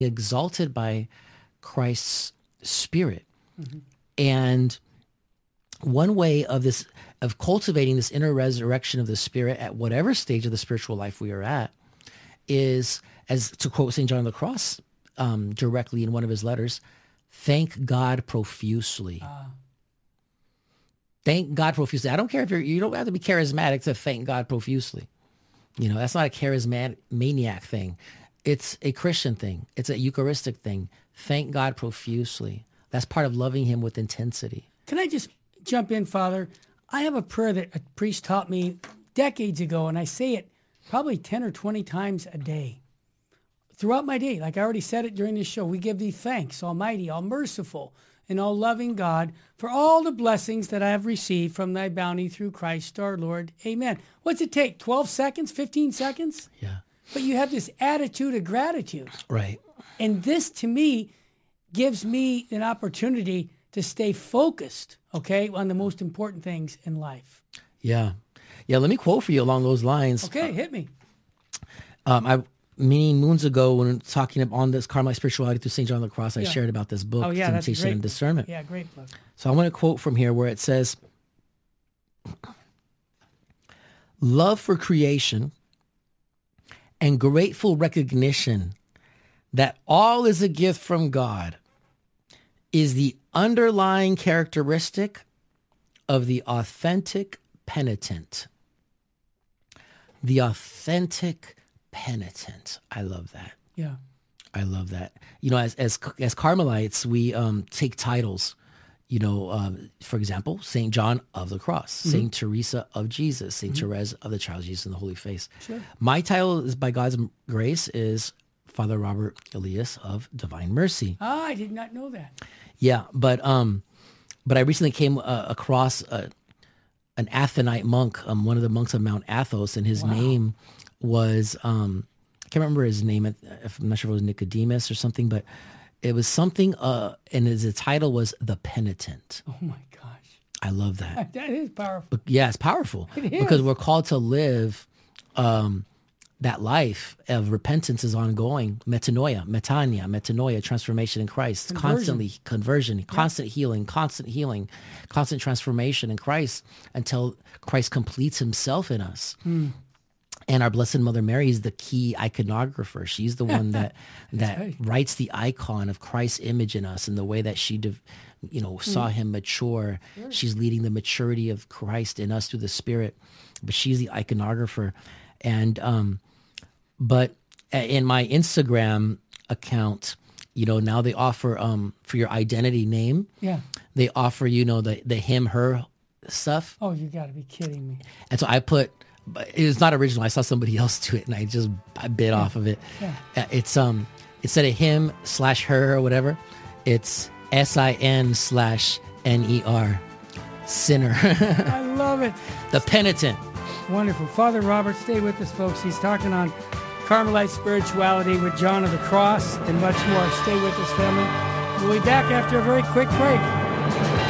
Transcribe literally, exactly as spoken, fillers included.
exalted by Christ's Spirit. Mm-hmm. And one way of this, of cultivating this inner resurrection of the Spirit at whatever stage of the spiritual life we are at, is, as to quote Saint John of the Cross um, directly in one of his letters, thank God profusely. Uh. Thank God profusely. I don't care if you're, you don't have to be charismatic to thank God profusely. You know, that's not a charismatic maniac thing. It's a Christian thing. It's a Eucharistic thing. Thank God profusely. That's part of loving him with intensity. Can I just jump in, Father? I have a prayer that a priest taught me decades ago, and I say it probably ten or twenty times a day. Throughout my day, like I already said it during this show, we give thee thanks, Almighty, all merciful, and all loving God, for all the blessings that I have received from thy bounty through Christ our Lord. Amen. What's it take? twelve seconds? fifteen seconds? Yeah. But you have this attitude of gratitude. Right. And this, to me, gives me an opportunity to stay focused, okay, on the most important things in life. Yeah. Yeah, let me quote for you along those lines. Okay, hit me. Um, I many moons ago, when talking on this Carmelite spirituality through Saint John of the Cross, I yeah. shared about this book, oh, yeah, Temptation great, and Discernment. Yeah, great book. So I want to quote from here where it says, love for creation and grateful recognition that all is a gift from God is the underlying characteristic of the authentic penitent. The authentic penitent. I love that. Yeah. I love that. You know, as as as Carmelites, we um, take titles. You know, um, for example, Saint John of the Cross, mm-hmm. Saint Teresa of Jesus, Saint mm-hmm. Therese of the Child Jesus and the Holy Face. Sure. My title is, by God's grace, is Father Robert Elias of Divine Mercy. Ah, I did not know that. Yeah, but um, but I recently came uh, across a, an Athonite monk, um, one of the monks of Mount Athos, and his wow. name was um, I can't remember his name. I'm not sure if it was Nicodemus or something, but it was something. Uh, and his the title was The Penitent. Oh my gosh! I love that. That is powerful. But yeah, it's powerful it is. Because we're called to live. Um, that life of repentance is ongoing. Metanoia, metania, metanoia, transformation in Christ. Conversion. Constantly conversion, yeah. constant healing, constant healing, constant transformation in Christ until Christ completes himself in us. Mm. And our Blessed Mother Mary is the key iconographer. She's the one that that right. writes the icon of Christ's image in us and the way that she, you know, saw mm. him mature. Sure. She's leading the maturity of Christ in us through the Spirit. But she's the iconographer. And, um, But in my Instagram account, you know, now they offer um, for your identity name. Yeah. They offer, you know, the the him, her stuff. Oh, you got to be kidding me. And so I put, it's not original. I saw somebody else do it, and I just I bit yeah. off of it. Yeah. It's um instead of him slash her or whatever, it's S I N slash N E R, sinner. I love it. The penitent. Wonderful. Father Robert, stay with us, folks. He's talking on Carmelite spirituality with John of the Cross and much more. Stay with us, family. We'll be back after a very quick break.